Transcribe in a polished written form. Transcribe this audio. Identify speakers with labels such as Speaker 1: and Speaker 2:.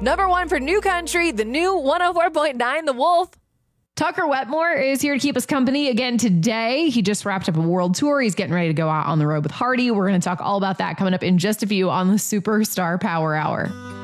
Speaker 1: Number 1 for New Country, the new 104.9 The Wolf.
Speaker 2: Tucker Wetmore is here to keep us company again today. He just wrapped up a world tour. He's getting ready to go out on the road with Hardy. We're going to talk all about that coming up in just a few on the Superstar Power Hour.